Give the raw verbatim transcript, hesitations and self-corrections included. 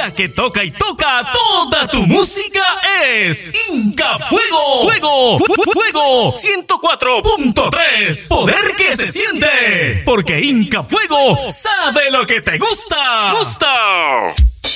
La que toca y toca toda tu música es Inca Fuego. Fuego, Fu- Fuego, ciento cuatro punto tres. Poder que se siente. Porque Inca Fuego sabe lo que te gusta. Gusta.